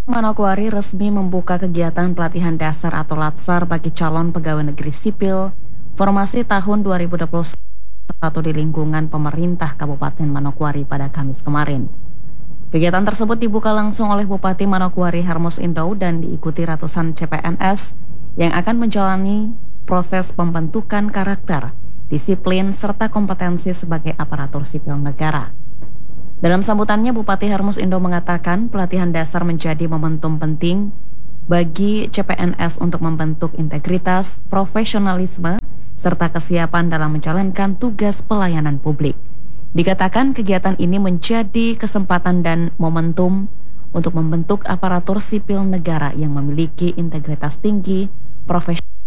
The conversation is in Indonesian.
Manokwari resmi membuka kegiatan pelatihan dasar atau Latsar bagi calon pegawai negeri sipil formasi tahun 2021 di lingkungan pemerintah Kabupaten Manokwari pada Kamis kemarin. Kegiatan tersebut dibuka langsung oleh Bupati Manokwari Hermos Indo dan diikuti ratusan CPNS yang akan menjalani proses pembentukan karakter, disiplin, serta kompetensi sebagai aparatur sipil negara. Dalam sambutannya, Bupati Hermos Indo mengatakan pelatihan dasar menjadi momentum penting bagi CPNS untuk membentuk integritas, profesionalisme, serta kesiapan dalam menjalankan tugas pelayanan publik. Dikatakan kegiatan ini menjadi kesempatan dan momentum untuk membentuk aparatur sipil negara yang memiliki integritas tinggi, profesional,